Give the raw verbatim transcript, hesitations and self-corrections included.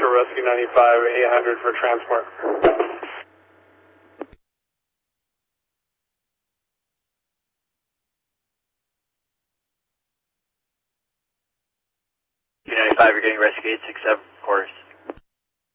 Central Rescue ninety-five, eight hundred for transport. two ninety-five, you're getting rescue eight six seven, of course.